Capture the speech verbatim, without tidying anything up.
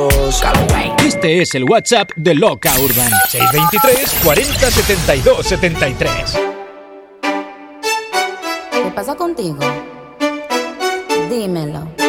Carlos Calloway. Este es el WhatsApp de Loca Urban. seis veintitrés, cuarenta, setenta y dos, setenta y tres. ¿Qué pasa contigo? Dímelo.